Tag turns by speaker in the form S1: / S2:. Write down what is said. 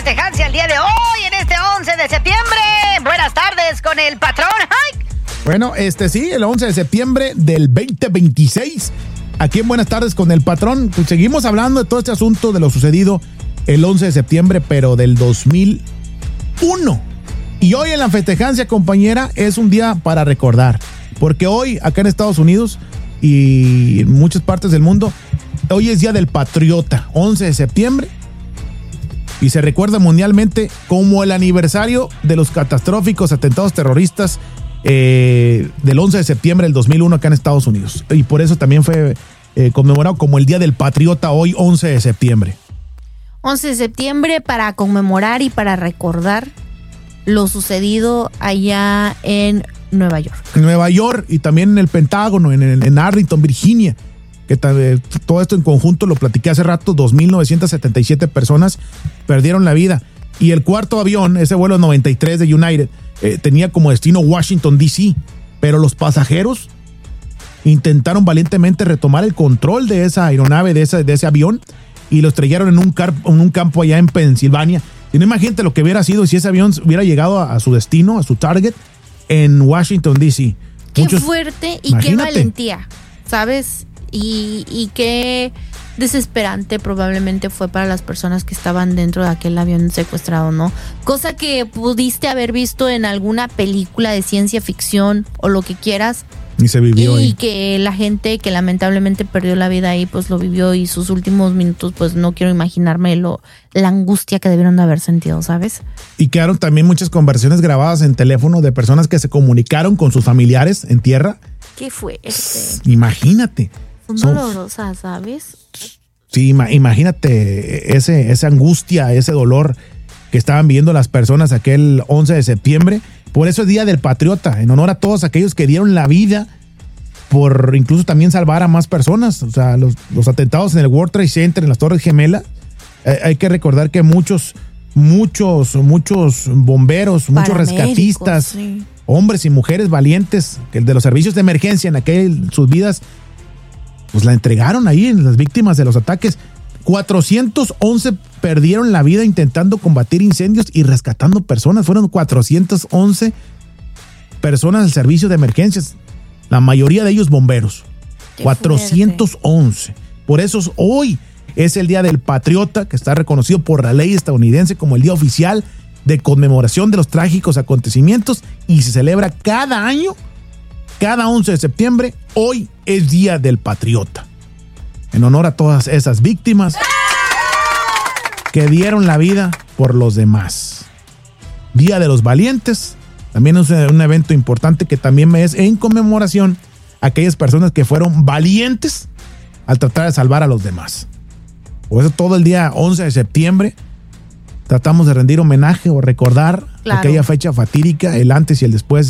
S1: festejancia el día de hoy, en este 11 de septiembre. Buenas tardes con el patrón. ¡Ay!
S2: Bueno, sí, el 11 de septiembre del 2026. Aquí en Buenas tardes con el patrón. Pues seguimos hablando de todo este asunto de lo sucedido el 11 de septiembre, pero del 2001. Y hoy en la festejancia, compañera, es un día para recordar. Porque hoy, acá en Estados Unidos y en muchas partes del mundo, hoy es Día del Patriota, 11 de septiembre. Y se recuerda mundialmente como el aniversario de los catastróficos atentados terroristas del 11 de septiembre del 2001 acá en Estados Unidos. Y por eso también fue conmemorado como el Día del Patriota hoy, 11 de septiembre.
S3: 11 de septiembre para conmemorar y para recordar lo sucedido allá en Nueva York.
S2: Nueva York y también en el Pentágono, en Arlington, Virginia. Que todo esto en conjunto lo platiqué hace rato, 2,977 personas perdieron la vida. Y el cuarto avión, ese vuelo 93 de United, tenía como destino Washington, D.C., pero los pasajeros intentaron valientemente retomar el control de esa aeronave, de ese avión, y lo estrellaron en un campo allá en Pensilvania. Y no imagínate lo que hubiera sido si ese avión hubiera llegado a su destino, a su target, en Washington, D.C.
S3: Qué fuerte y qué valentía, ¿sabes? Y qué desesperante probablemente fue para las personas que estaban dentro de aquel avión secuestrado, ¿no? Cosa que pudiste haber visto en alguna película de ciencia ficción o lo que quieras.
S2: Y se vivió ahí.
S3: Y que la gente que lamentablemente perdió la vida ahí, pues lo vivió, y sus últimos minutos, pues no quiero imaginarme la angustia que debieron de haber sentido, ¿sabes?
S2: Y quedaron también muchas conversaciones grabadas en teléfono de personas que se comunicaron con sus familiares en tierra.
S3: ¿Qué fue?
S2: Imagínate.
S3: Son dolorosas, ¿sabes?
S2: Sí, imagínate esa angustia, ese dolor que estaban viviendo las personas aquel 11 de septiembre. Por eso es Día del Patriota, en honor a todos aquellos que dieron la vida por incluso también salvar a más personas. O sea, los atentados en el World Trade Center, en las Torres Gemelas, hay que recordar que muchos bomberos, muchos rescatistas, sí, hombres y mujeres valientes de los servicios de emergencia en sus vidas, pues la entregaron ahí en las víctimas de los ataques. 411 perdieron la vida intentando combatir incendios y rescatando personas. Fueron 411 personas del servicio de emergencias, la mayoría de ellos bomberos. Qué 411. Fuerte. Por eso hoy es el Día del Patriota, que está reconocido por la ley estadounidense como el día oficial de conmemoración de los trágicos acontecimientos, y se celebra cada año, cada 11 de septiembre. Hoy es Día del Patriota, en honor a todas esas víctimas que dieron la vida por los demás. Día de los Valientes, también es un evento importante que también es en conmemoración a aquellas personas que fueron valientes al tratar de salvar a los demás. Por eso todo el día 11 de septiembre tratamos de rendir homenaje o recordar aquella fecha fatídica, el antes y el después